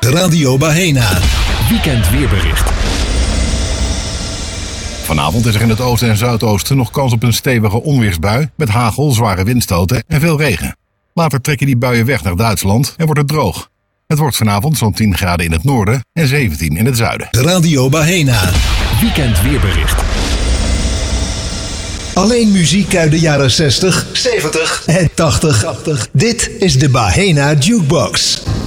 Radio Bahena. Weekend weerbericht. Vanavond is er in het oosten en zuidoosten nog kans op een stevige onweersbui met hagel, zware windstoten en veel regen. Later trekken die buien weg naar Duitsland en wordt het droog. Het wordt vanavond zo'n 10 graden in het noorden en 17 in het zuiden. Radio Bahena. Weekend weerbericht. Alleen muziek uit de jaren 60, 70 en 80. Dit is de Bahena Jukebox.